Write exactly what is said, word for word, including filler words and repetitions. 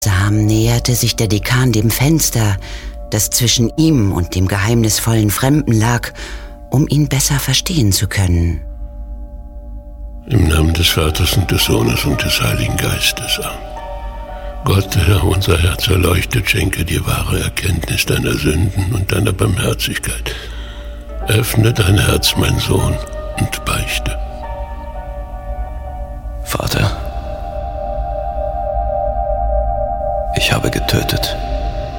Langsam näherte sich der Dekan dem Fenster, das zwischen ihm und dem geheimnisvollen Fremden lag, um ihn besser verstehen zu können. Im Namen des Vaters und des Sohnes und des Heiligen Geistes. Amen. Gott, Herr, unser Herz erleuchtet, schenke dir wahre Erkenntnis deiner Sünden und deiner Barmherzigkeit. Öffne dein Herz, mein Sohn, und beichte.